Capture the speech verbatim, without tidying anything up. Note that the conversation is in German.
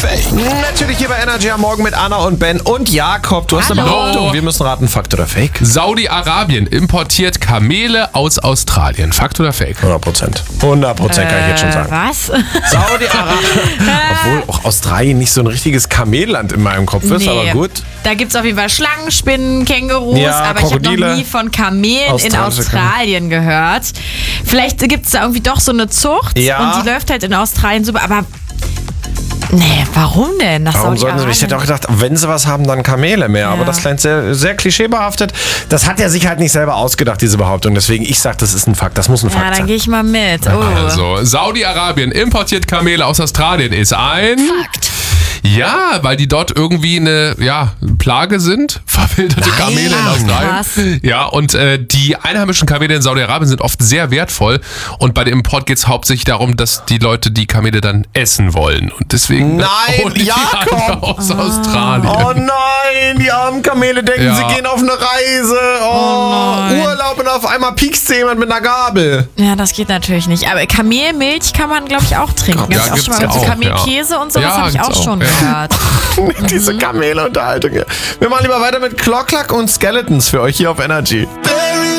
Fake? Natürlich hier bei Energy am Morgen mit Anna und Ben und Jakob. Du hast eine Hallo. Behauptung. Wir müssen raten, Fakt oder Fake? Saudi-Arabien importiert Kamele aus Australien. Fakt oder Fake? hundert Prozent. hundert Prozent kann ich jetzt schon sagen. Was? Saudi-Arabien. Obwohl auch Australien nicht so ein richtiges Kamelland in meinem Kopf ist, Nee. aber gut. Da gibt es auf jeden Fall Schlangen, Spinnen, Kängurus, Ja, aber ich habe Krokodile. noch nie von Kamelen in Australische Australien gehört. Vielleicht gibt es da irgendwie doch so eine Zucht Ja. und die läuft halt in Australien super, aber nee, warum denn? Nach Warum sollten sie? Ich hätte Saudi-Arabien? auch gedacht, wenn sie was haben, dann Kamele mehr. Aber Ja. das klingt sehr, sehr klischeebehaftet. Das hat er sich halt nicht selber ausgedacht, diese Behauptung. Deswegen, ich sage, das ist ein Fakt. Das muss ein Ja, Fakt dann sein. gehe ich mal mit. Oh. Also, Saudi-Arabien importiert Kamele aus Australien ist ein... Fakt. Ja, weil die dort irgendwie eine ja, Plage sind. Verwilderte Nein. Kamele in Ach, Australien. krass. Ja, und äh, die einheimischen Kamele in Saudi-Arabien sind oft sehr wertvoll. Und bei dem Import geht es hauptsächlich darum, dass die Leute die Kamele dann essen wollen. Und deswegen Nein, holen die Jakob! alle aus Australien. Oh nein, die armen Kamele denken, Ja. sie gehen auf eine Reise. Oh, nein. Urlaub und auf einmal piekst jemand mit einer Gabel. Ja, das geht natürlich nicht. Aber Kamelmilch kann man, glaube ich, auch trinken. Ja, Hab ich auch schon mal gibt's so auch, Kamelkäse und sowas Ja, habe ich gibt's auch auch, schon ja. gehört. Diese Kamele-Unterhaltung hier. Wir machen lieber weiter mit Clock Clock und Skeletons für euch hier auf Energy.